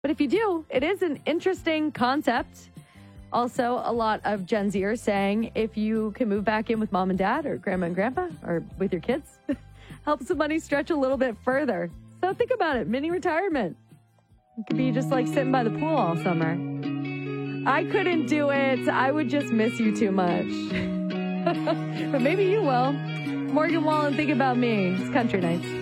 But if you do, it is an interesting concept. Also, a lot of Gen Zers saying if you can move back in with mom and dad or grandma and grandpa or with your kids, helps the money stretch a little bit further. So think about it. Mini retirement. It could be just like sitting by the pool all summer. I couldn't do it. I would just miss you too much. But maybe you will. Morgan Wallen, think about me. It's Country Nights.